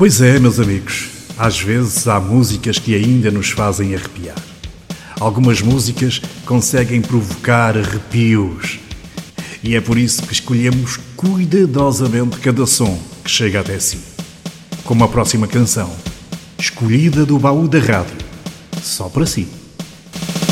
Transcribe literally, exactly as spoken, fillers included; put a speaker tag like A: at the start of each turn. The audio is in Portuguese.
A: Pois é, meus amigos, às vezes há músicas que ainda nos fazem arrepiar. Algumas músicas conseguem provocar arrepios. E é por isso que escolhemos cuidadosamente cada som que chega até si. Como a próxima canção, escolhida do baú da rádio, só para si.